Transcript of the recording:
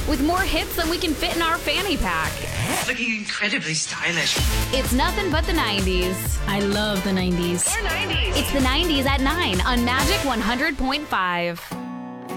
with more hits than we can fit in our fanny pack. Looking incredibly stylish. It's nothing but the 90s. I love the 90s. It's the 90s at 9 on Magic 100.5.